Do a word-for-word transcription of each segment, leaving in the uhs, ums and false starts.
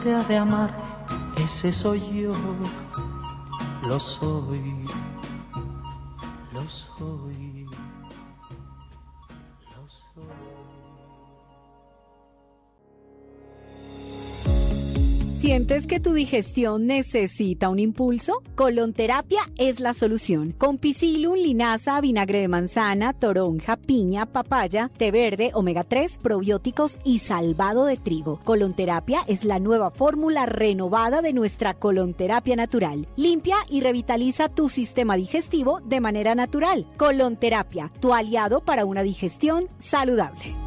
te ha de amar, ese soy yo, lo soy, lo soy, lo soy. ¿Sientes que tu digestión necesita un impulso? Colonterapia es la solución. Con Psyllium, linaza, vinagre de manzana, toronja, piña, papaya, té verde, omega tres, probióticos y salvado de trigo. Colonterapia es la nueva fórmula renovada de nuestra colonterapia natural. Limpia y revitaliza tu sistema digestivo de manera natural. Colonterapia, tu aliado para una digestión saludable.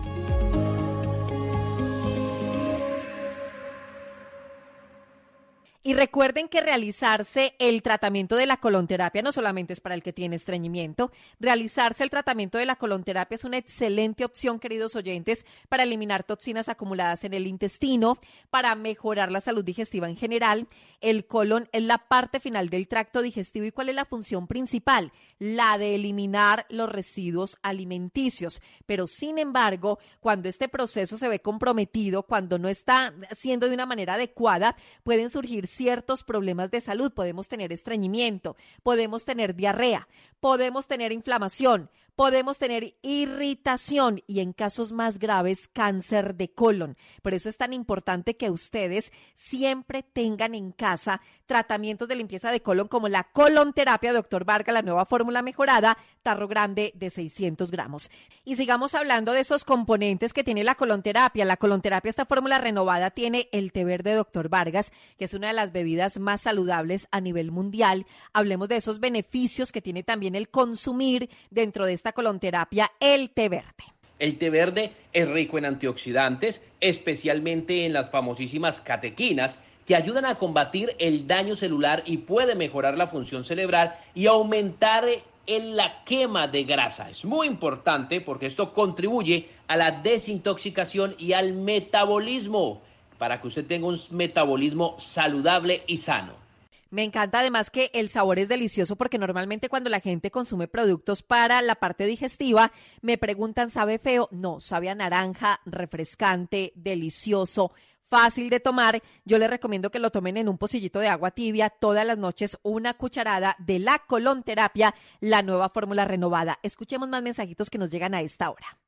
Y recuerden que realizarse el tratamiento de la colonterapia no solamente es para el que tiene estreñimiento. Realizarse el tratamiento de la colonterapia es una excelente opción, queridos oyentes, para eliminar toxinas acumuladas en el intestino, para mejorar la salud digestiva en general. El colon es la parte final del tracto digestivo. ¿Y cuál es la función principal? La de eliminar los residuos alimenticios. Pero, sin embargo, cuando este proceso se ve comprometido, cuando no está siendo de una manera adecuada, pueden surgir ciertos problemas de salud. Podemos tener estreñimiento, podemos tener diarrea, podemos tener inflamación, podemos tener irritación y, en casos más graves, cáncer de colon. Por eso es tan importante que ustedes siempre tengan en casa tratamientos de limpieza de colon como la colonterapia doctor Vargas, la nueva fórmula mejorada, tarro grande de seiscientos gramos. Y sigamos hablando de esos componentes que tiene la colonterapia. La colonterapia, esta fórmula renovada, tiene el té verde doctor Vargas, que es una de las bebidas más saludables a nivel mundial. Hablemos de esos beneficios que tiene también el consumir dentro de esta colonterapia el té verde. El té verde es rico en antioxidantes, especialmente en las famosísimas catequinas, que ayudan a combatir el daño celular y puede mejorar la función cerebral y aumentar en la quema de grasa. Es muy importante porque esto contribuye a la desintoxicación y al metabolismo, para que usted tenga un metabolismo saludable y sano. Me encanta además que el sabor es delicioso, porque normalmente cuando la gente consume productos para la parte digestiva, me preguntan, ¿sabe feo? No, sabe a naranja, refrescante, delicioso, fácil de tomar. Yo les recomiendo que lo tomen en un pocillito de agua tibia todas las noches, una cucharada de la colonterapia, la nueva fórmula renovada. Escuchemos más mensajitos que nos llegan a esta hora.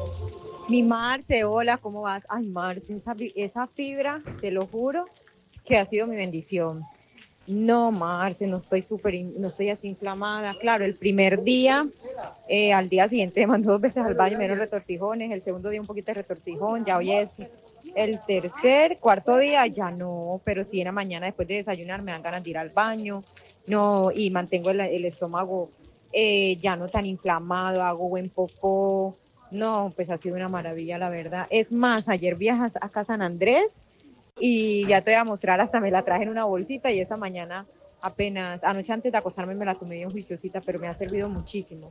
Mi Marce, hola, ¿cómo vas? Ay, Marce, esa, esa fibra, te lo juro, que ha sido mi bendición. No, Marce, no estoy súper, no estoy así inflamada. Claro, el primer día, eh, al día siguiente me mandó dos veces al baño, menos retortijones. El segundo día un poquito de retortijón, ya hoy es el tercer, cuarto día, ya no. Pero sí en la mañana después de desayunar me dan ganas de ir al baño. No, y mantengo el, el estómago eh, ya no tan inflamado, hago buen popó. No, pues ha sido una maravilla, la verdad. Es más, ayer viajas acá a San Andrés y ya te voy a mostrar, hasta me la traje en una bolsita y esta mañana apenas, anoche antes de acostarme me la tomé bien juiciosita, pero me ha servido muchísimo.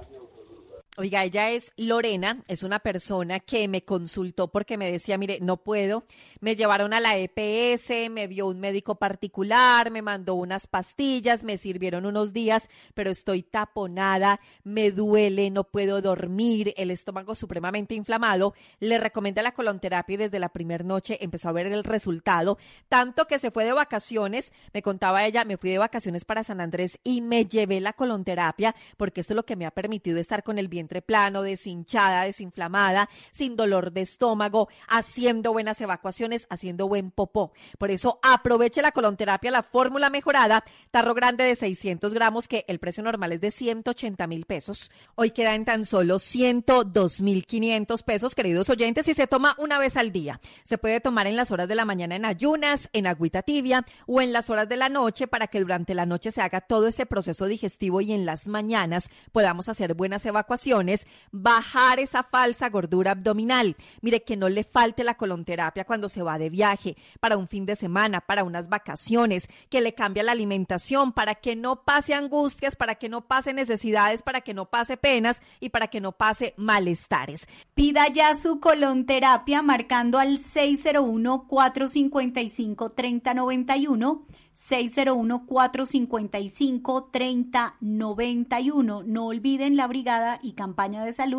Oiga, ella es Lorena, es una persona que me consultó porque me decía, mire, no puedo, me llevaron a la E P S, me vio un médico particular, me mandó unas pastillas, me sirvieron unos días, pero estoy taponada, me duele, no puedo dormir, el estómago supremamente inflamado. Le recomendé la colonterapia y desde la primera noche empezó a ver el resultado, tanto que se fue de vacaciones, me contaba ella, me fui de vacaciones para San Andrés y me llevé la colonterapia porque esto es lo que me ha permitido estar con el vientre plano, deshinchada, desinflamada, sin dolor de estómago, haciendo buenas evacuaciones, haciendo buen popó. Por eso aproveche la colonterapia, la fórmula mejorada, tarro grande de seiscientos gramos, que el precio normal es de ciento ochenta mil pesos. Hoy queda en tan solo ciento dos mil quinientos pesos, queridos oyentes, y se toma una vez al día. Se puede tomar en las horas de la mañana en ayunas, en agüita tibia o en las horas de la noche, para que durante la noche se haga todo ese proceso digestivo y en las mañanas podamos hacer buenas evacuaciones, bajar esa falsa gordura abdominal. Mire, que no le falte la colonterapia cuando se va de viaje, para un fin de semana, para unas vacaciones, que le cambie la alimentación, para que no pase angustias, para que no pase necesidades, para que no pase penas y para que no pase malestares. Pida ya su colonterapia marcando al seis cero uno, cuatro cinco cinco, tres cero nueve uno, seis cero uno, cuatro cinco cinco, tres cero nueve uno. No olviden la brigada y campaña de salud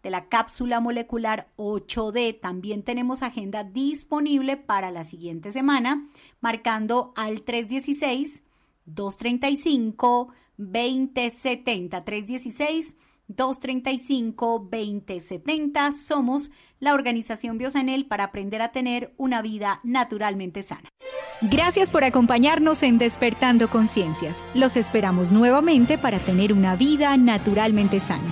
de la cápsula molecular ocho D. También tenemos agenda disponible para la siguiente semana, marcando al tres uno seis, dos tres cinco, dos cero siete cero, tres uno seis, dos tres cinco, dos cero siete cero. Somos la organización Biosanel para aprender a tener una vida naturalmente sana. Gracias por acompañarnos en Despertando Conciencias. Los esperamos nuevamente para tener una vida naturalmente sana.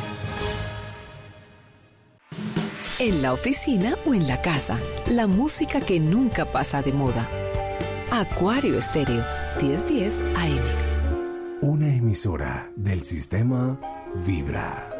En la oficina o en la casa, la música que nunca pasa de moda. Acuario Estéreo, diez diez A M. Una emisora del sistema Vibra.